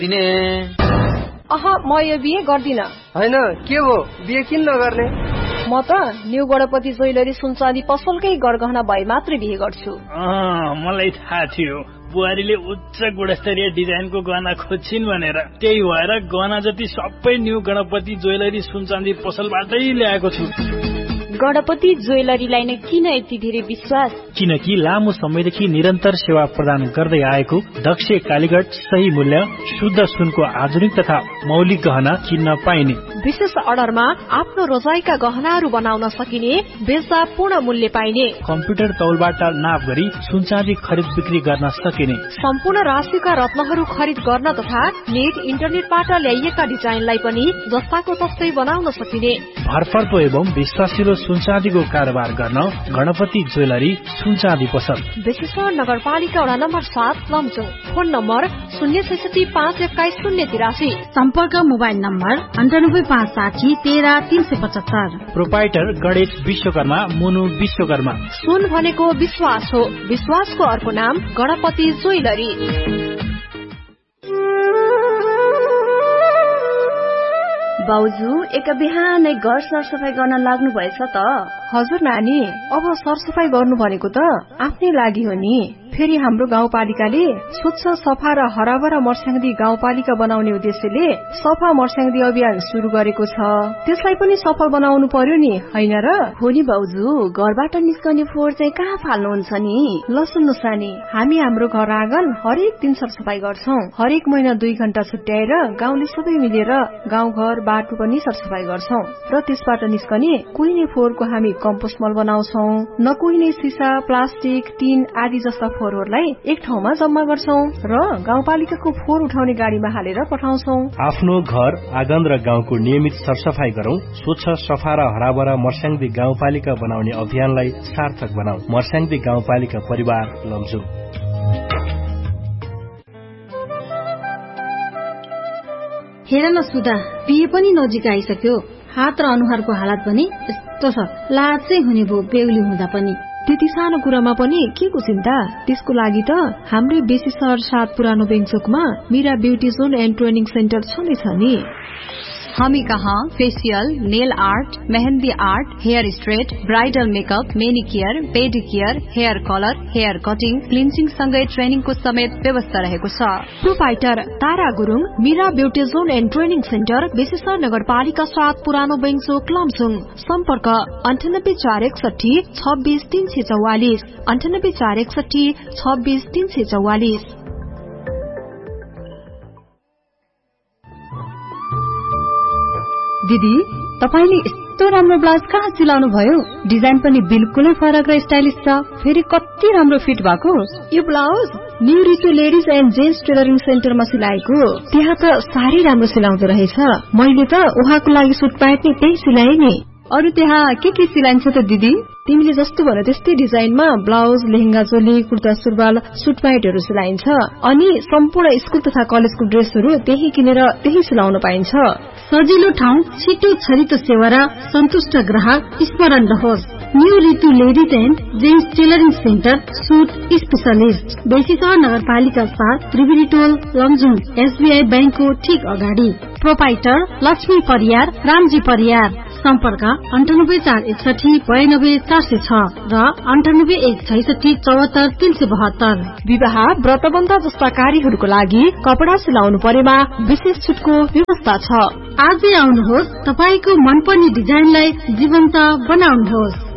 दिने म यो बिहे गर्दिन। हैन के हो बिहे किन नगर्ने? म त न्यू गणपति ज्वेलरी सुनचाँदी पसलकै गरगहना भए मात्रै बिहे गर्छु। मलाई थाहा थियो बुहारीले उच्च गुणस्तरीय डिजाइनको गहना खोज्छिन् भनेर, त्यही भएर गहना जति सबै न्यू गणपति ज्वेलरी सुनचाँदी पसलबाटै ल्याएको छु। गणपति ज्वेलरीलाई नै किन यति धेरै विश्वास? किनकि लामो समयदेखि निरन्तर सेवा प्रदान गर्दै आएको दक्ष कालीगढ, सही मूल्य, शुद्ध सुनको आधुनिक तथा मौलिक गहना किन्न पाइने। विशेष अर्डरमा आफ्नो रोजाइका गहनाहरू बनाउन सकिने, बेच्दा पूर्ण मूल्य पाइने, कम्प्युटर तौलबाट नाप गरी सुनचाँदी खरिद बिक्री गर्न सकिने, सम्पूर्ण राशिका रत्नहरू खरिद गर्न तथा नेट इन्टरनेटबाट ल्याइएका डिजाइनलाई पनि जस्ताको तस्तै बनाउन सकिने। भरपर्दो एवं विश्वासिलो सुनचाँदीको कारोबार गर्न गणपति ज्वेलरी सुनचाँदी पसल, बेसीसर नगरपालिका वडा नम्बर 7 लमजुङ। Phone number 066512083। सम्पर्क mobile number 9856130375। Proprietor Ganesh Vishwakarma, मुनु विश्वकर्मा। सुन भनेको विश्वास हो, विश्वासको अर्को नाम गणपति ज्वेलरी। बाउजू एक बिहानै घर सरसफाई गर्न लाग्नु भएछ त? हजुर नानी, अब सरसफाई गर्नु भनेको त आफ्नै लागि हो नि। फेरि हाम्रो गाउँपालिकाले स्वच्छ, सफा र हराभरा मर्स्याङ्दी गाउँपालिका बनाउने उद्देश्यले सफा मर्स्याङ्दी अभियान शुरू गरेको छ। त्यसलाई पनि सफल बनाउनु पर्यो नि, हैन र? हो नि बाउजू, घरबाट निस्कने फोहोर चाहिँ कहाँ फाल्नुहुन्छ नि? ल सुन्नुस् नानी, हामी हाम्रो घर आँगन हरेक दिन सरसफाई गर्छौं। हरेक महिना 2 घण्टा छुट्याएर गाउँले सबै मिलेर गाउँघर बाटो पनि सरसफाई गर्छौं र त्यसबाट निस्कने कुहिने फोहोरको हामी कम्पोस्ट मल बनाउँछौं। नकुहिने सिसा, प्लास्टिक, टिन आदि जस्ता फोहोरहरूलाई एक ठाउँमा जम्मा गर्छौं र गाउँपालिकाको फोहोर उठाउने गाडीमा हालेर पठाउँछौं। आफ्नो घर आँगन र गाउँको नियमित सरसफाई गरौं। स्वच्छ, सफा र हराभरा मर्स्याङ्दी गाउँपालिका बनाउने अभियानलाई सार्थक बनाऊ। मर्स्याङ्दी गाउँपालिका परिवार लमजुङ। हेर न सुधा, बिहे पनि नजिक आइसक्यो। हात र अनुहारको हालत पनि यस्तो छ, लाज चाहिँ हुने भो बेहुली हुँदा पनि। त्यति सानो कुरामा पनि के को चिन्ता? त्यसको लागि त हाम्रै बेसी सहर 7 पुरानो बेङचोकमा Meera beauty John and training centre छँदैछ नि। हामी कहाँ facial, nail art, mehndi art, hair straight, bridal makeup, manicure, pedicure, hair colour, hair cutting, cleansing सँगै ट्रेनिङको समेत व्यवस्था रहेको छ। Proprietor Tara Gurung, Meera beauty John and training centre, बेसीसर नगरपालिका 7 पुरानो बेङचोक लमजुङ। सम्पर्क 98461 26344, 98461 26344। दिदी, तपाईले यस्तो राम्रो ब्लाउज कहाँ सिलाउनु भयो? डिजाइन पनि बिल्कुलै फरक र स्टाइलिश छ। फेरि कति राम्रो फिट भएको। यो blouse new Ritu ladies and gents tailoring सेन्टरमा सिलाएको। त्यहाँ त साह्रै राम्रो सिलाउँदो रहेछ। मैले त उहाँको लागि सुट प्यान्ट नि त्यही सिलाए नि। अरु त्यहाँ के सिलाइन्छ त दिदी? तिमीले जस्तो भने त्यस्तै डिजाइनमा ब्लाउज, लेहेंगा चोली, कुर्ता सुरुवाल, सुट प्यान्टहरू सिलाइन्छ। अनि सम्पूर्ण स्कुल तथा कलेजको ड्रेसहरू त्यही किनेर त्यही सिलाउन पाइन्छ। सजिलो ठाउँ, छिटो छरितो सेवा र सन्तुष्ट ग्राहक स्मरण रहोस्। New Ritu ladies and gents tailoring centre, suit specialist, बेसीसर नगरपालिका 7 त्रिवेणी टोल लमजुङ, एसबीआई बैंकको ठीक अगाडि। प्रोपाइटर लक्ष्मी परियार, रामजी परियार। सम्पर्क 9841692406 र 9816674372। विवाह, व्रतबन्ध जस्ता कार्यहरूको लागि कपडा सिलाउनु परेमा विशेष छुटको व्यवस्था छ। आजै आउनुहोस्, तपाईको मनपर्ने डिजाइनलाई जीवन्त बनाउनुहोस्।